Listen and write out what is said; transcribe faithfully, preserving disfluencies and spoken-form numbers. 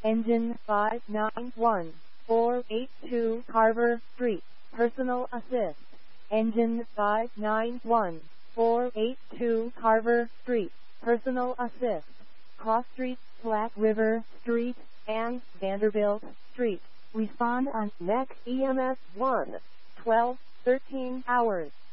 Engine five nine one, four eight two Carver Street, personal assist. Engine five nine one, four eight two Carver Street, personal assist. Cross Street, Black River Street, and Vanderbilt Street. Respond on next E M S one, twelve, thirteen hours.